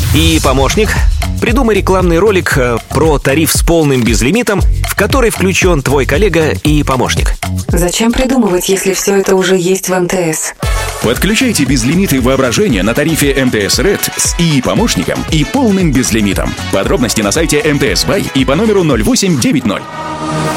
И помощник. Придумай рекламный ролик про тариф с полным безлимитом, в который включен твой коллега и помощник. Зачем придумывать, если все это уже есть в МТС? Подключайте безлимиты воображения на тарифе МТС Red с ИИ-помощником и полным безлимитом. Подробности на сайте МТС Бай и по номеру 0890.